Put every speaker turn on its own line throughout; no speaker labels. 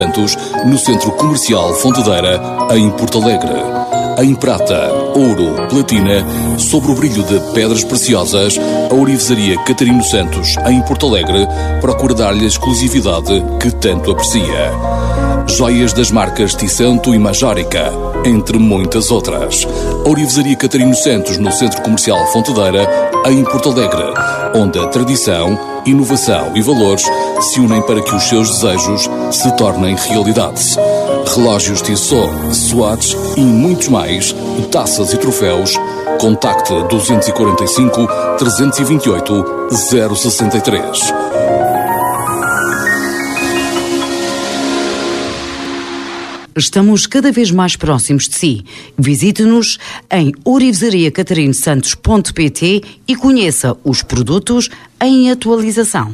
Santos, no Centro Comercial Fontedeira, em Porto Alegre. Em prata, ouro, platina, sobre o brilho de pedras preciosas, a Ourivesaria Catarino Santos, em Porto Alegre, procura dar-lhe a exclusividade que tanto aprecia. Joias das marcas Tissanto e Majórica, entre muitas outras. A Ourivesaria Catarino Santos, no Centro Comercial Fontedeira, em Porto Alegre, onde a tradição, inovação e valores se unem para que os seus desejos se tornem realidade. Relógios Tissot, Swatch e muitos mais, taças e troféus. Contacte 245 328 063.
Estamos cada vez mais próximos de si. Visite-nos em ourivesariacatarinosantos.pt e conheça os produtos em atualização.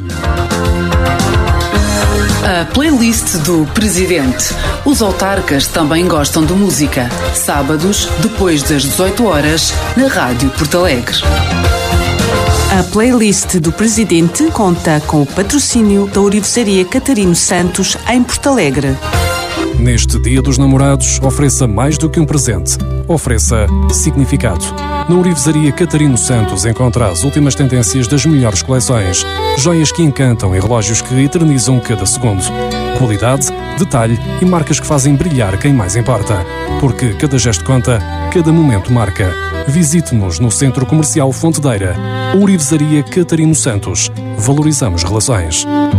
A playlist do Presidente. Os autarcas também gostam de música. Sábados, depois das 18 horas, na Rádio Porto Alegre.
A playlist do Presidente conta com o patrocínio da Ourivesaria Catarino Santos, em Porto Alegre.
Neste Dia dos Namorados, ofereça mais do que um presente. Ofereça significado. Na Ourivesaria Catarino Santos encontra as últimas tendências das melhores coleções. Joias que encantam e relógios que eternizam cada segundo. Qualidade, detalhe e marcas que fazem brilhar quem mais importa. Porque cada gesto conta, cada momento marca. Visite-nos no Centro Comercial Fontedeira. Ourivesaria Catarino Santos. Valorizamos relações.